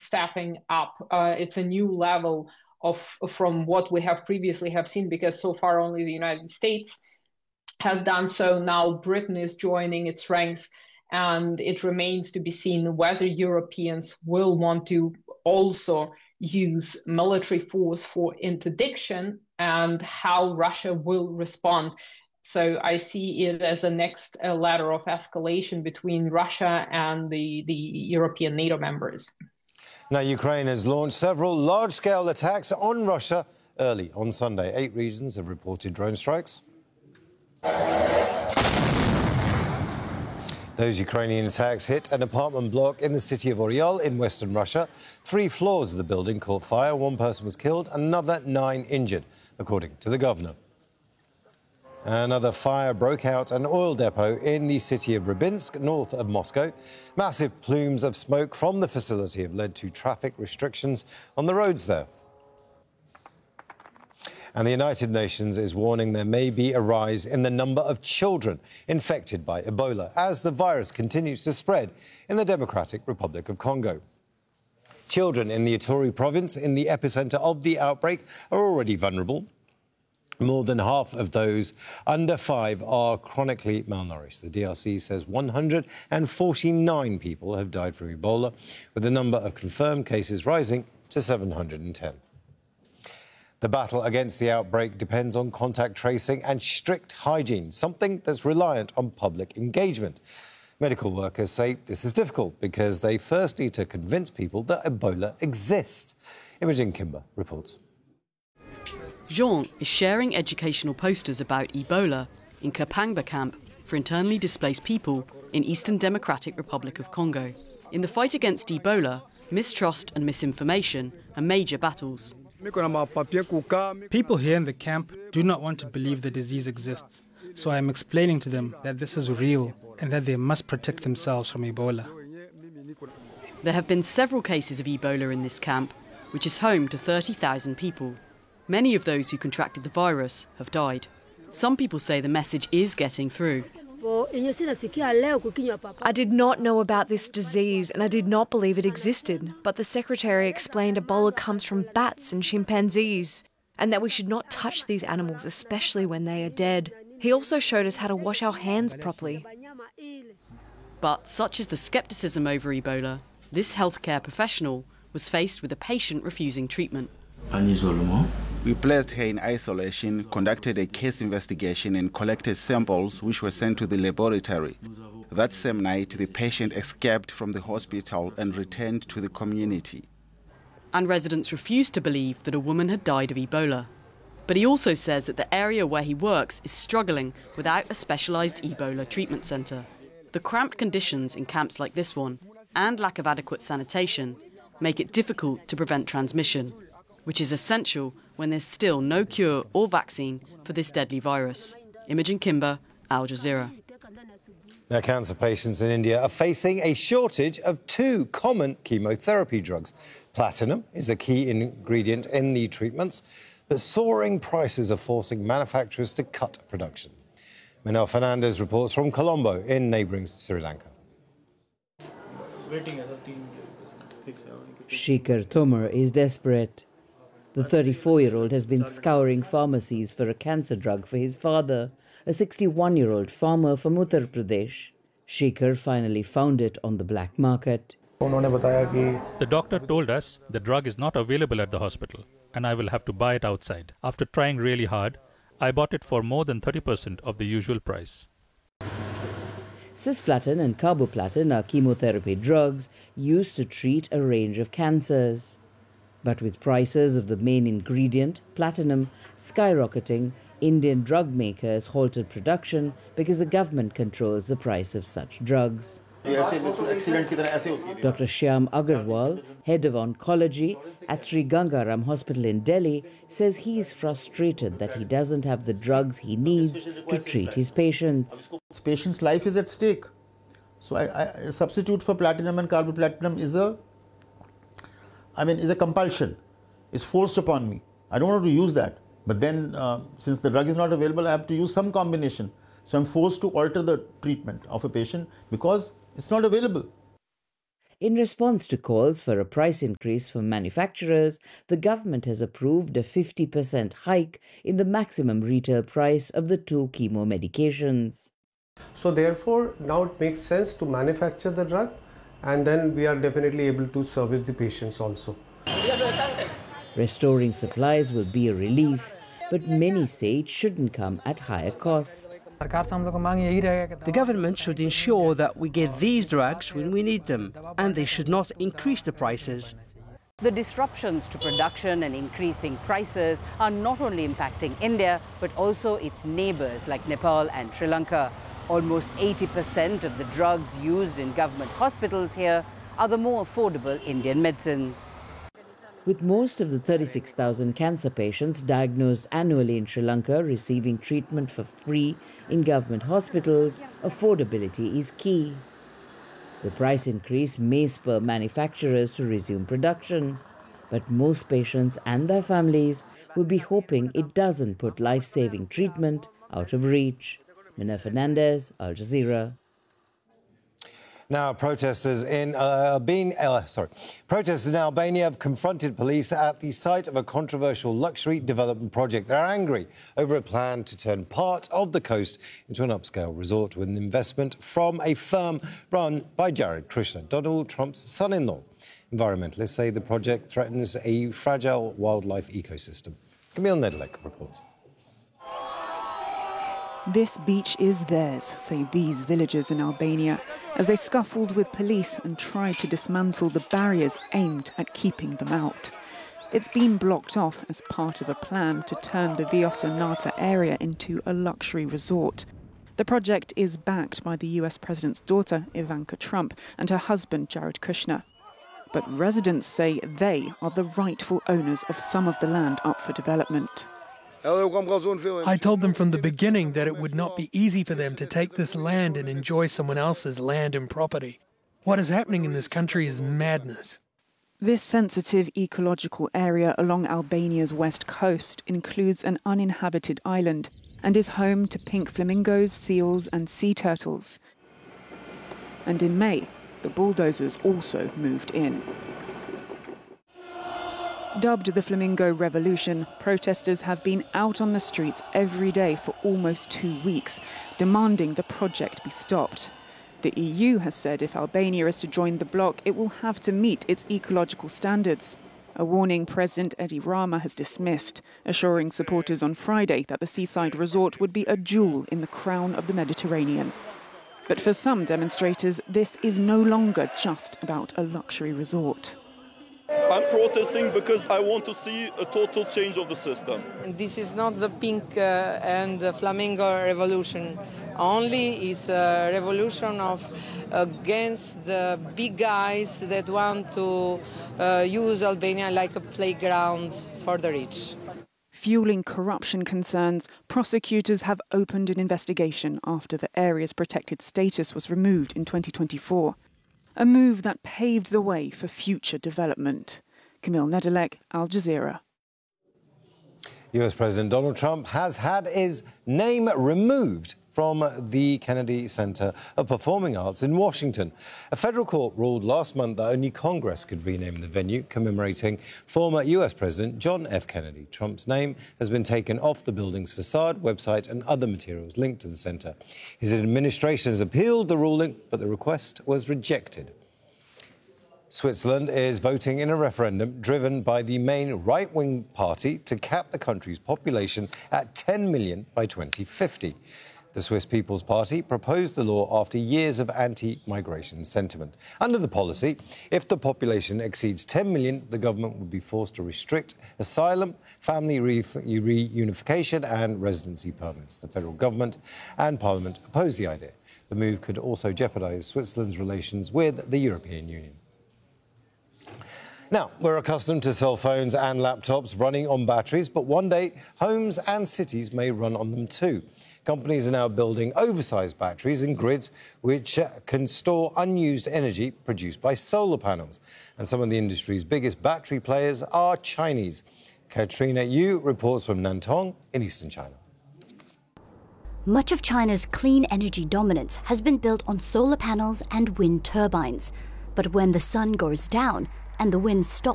stepping up. It's a new level from what we have previously have seen, because so far only the United States has done so. Now Britain is joining its ranks, and it remains to be seen whether Europeans will want to also use military force for interdiction and how Russia will respond. So I see it as a next ladder of escalation between Russia and the European NATO members. Now, Ukraine has launched several large-scale attacks on Russia early on Sunday. 8 regions have reported drone strikes. Those Ukrainian attacks hit an apartment block in the city of Oryol in western Russia. 3 floors of the building caught fire. 1 person was killed, another 9 injured, according to the governor. Another fire broke out an oil depot in the city of Rybinsk, north of Moscow. Massive plumes of smoke from the facility have led to traffic restrictions on the roads there. And the United Nations is warning there may be a rise in the number of children infected by Ebola as the virus continues to spread in the Democratic Republic of Congo. Children in the Ituri province, in the epicenter of the outbreak, are already vulnerable. More than half of those under 5 are chronically malnourished. The DRC says 149 people have died from Ebola, with the number of confirmed cases rising to 710. The battle against the outbreak depends on contact tracing and strict hygiene, something that's reliant on public engagement. Medical workers say this is difficult because they first need to convince people that Ebola exists. Imogen Kimber reports. Jean is sharing educational posters about Ebola in Kapangba camp for internally displaced people in Eastern Democratic Republic of Congo. In the fight against Ebola, mistrust and misinformation are major battles. People here in the camp do not want to believe the disease exists, so I am explaining to them that this is real and that they must protect themselves from Ebola. There have been several cases of Ebola in this camp, which is home to 30,000 people. Many of those who contracted the virus have died. Some people say the message is getting through. I did not know about this disease and I did not believe it existed, but the secretary explained Ebola comes from bats and chimpanzees and that we should not touch these animals, especially when they are dead. He also showed us how to wash our hands properly. But such is the scepticism over Ebola, this healthcare professional was faced with a patient refusing treatment. We placed her in isolation, conducted a case investigation and collected samples which were sent to the laboratory. That same night, the patient escaped from the hospital and returned to the community. And residents refused to believe that a woman had died of Ebola. But he also says that the area where he works is struggling without a specialised Ebola treatment centre. The cramped conditions in camps like this one and lack of adequate sanitation make it difficult to prevent transmission, which is essential when there's still no cure or vaccine for this deadly virus. Imogen Kimber, Al Jazeera. Now, cancer patients in India are facing a shortage of 2 common chemotherapy drugs. Platinum is a key ingredient in the treatments, but soaring prices are forcing manufacturers to cut production. Manel Fernandez reports from Colombo in neighbouring Sri Lanka. Shikhar Tomar is desperate. The 34-year-old has been scouring pharmacies for a cancer drug for his father, a 61-year-old farmer from Uttar Pradesh. Shikhar finally found it on the black market. The doctor told us the drug is not available at the hospital and I will have to buy it outside. After trying really hard, I bought it for more than 30% of the usual price. Cisplatin and carboplatin are chemotherapy drugs used to treat a range of cancers. But with prices of the main ingredient, platinum, skyrocketing, Indian drug makers halted production because the government controls the price of such drugs. Dr. Shyam Agarwal, head of oncology at Sri Gangaram Hospital in Delhi, says he is frustrated that he doesn't have the drugs he needs to treat his patients. This patient's life is at stake. So a substitute for platinum and carboplatinum is a compulsion. It's forced upon me. I don't want to use that. But then, since the drug is not available, I have to use some combination. So I'm forced to alter the treatment of a patient because it's not available. In response to calls for a price increase from manufacturers, the government has approved a 50% hike in the maximum retail price of the two chemo medications. So therefore, now it makes sense to manufacture the drug, and then we are definitely able to service the patients also. Restoring supplies will be a relief, but many say it shouldn't come at higher cost. The government should ensure that we get these drugs when we need them, and they should not increase the prices. The disruptions to production and increasing prices are not only impacting India, but also its neighbours like Nepal and Sri Lanka. Almost 80% of the drugs used in government hospitals here are the more affordable Indian medicines. With most of the 36,000 cancer patients diagnosed annually in Sri Lanka receiving treatment for free in government hospitals, affordability is key. The price increase may spur manufacturers to resume production, but most patients and their families will be hoping it doesn't put life-saving treatment out of reach. Mina Fernandez, Al Jazeera. Now, protesters in Albania have confronted police at the site of a controversial luxury development project. They're angry over a plan to turn part of the coast into an upscale resort with an investment from a firm run by Jared Kushner, Donald Trump's son-in-law. Environmentalists say the project threatens a fragile wildlife ecosystem. Camille Nedelec reports. This beach is theirs, say these villagers in Albania, as they scuffled with police and tried to dismantle the barriers aimed at keeping them out. It's been blocked off as part of a plan to turn the Vjosa Nata area into a luxury resort. The project is backed by the US President's daughter, Ivanka Trump, and her husband, Jared Kushner. But residents say they are the rightful owners of some of the land up for development. I told them from the beginning that it would not be easy for them to take this land and enjoy someone else's land and property. What is happening in this country is madness. This sensitive ecological area along Albania's west coast includes an uninhabited island and is home to pink flamingos, seals and sea turtles. And in May, the bulldozers also moved in. Dubbed the Flamingo Revolution, protesters have been out on the streets every day for almost 2 weeks, demanding the project be stopped. The EU has said if Albania is to join the bloc, it will have to meet its ecological standards. A warning President Edi Rama has dismissed, assuring supporters on Friday that the seaside resort would be a jewel in the crown of the Mediterranean. But for some demonstrators, this is no longer just about a luxury resort. I'm protesting because I want to see a total change of the system. This is not the pink and the flamingo revolution only. It's a revolution against the big guys that want to use Albania like a playground for the rich. Fueling corruption concerns, prosecutors have opened an investigation after the area's protected status was removed in 2024. A move that paved the way for future development. Camille Nedelec, Al Jazeera. US President Donald Trump has had his name removed from the Kennedy Center of Performing Arts in Washington. A federal court ruled last month that only Congress could rename the venue, commemorating former US President John F. Kennedy. Trump's name has been taken off the building's facade, website and other materials linked to the center. His administration has appealed the ruling, but the request was rejected. Switzerland is voting in a referendum driven by the main right-wing party to cap the country's population at 10 million by 2050. The Swiss People's Party proposed the law after years of anti-migration sentiment. Under the policy, if the population exceeds 10 million, the government would be forced to restrict asylum, family reunification and residency permits. The federal government and parliament oppose the idea. The move could also jeopardise Switzerland's relations with the European Union. Now, we're accustomed to cell phones and laptops running on batteries, but one day homes and cities may run on them too. Companies are now building oversized batteries and grids which can store unused energy produced by solar panels. And some of the industry's biggest battery players are Chinese. Katrina Yu reports from Nantong in eastern China. Much of China's clean energy dominance has been built on solar panels and wind turbines. But when the sun goes down and the wind stops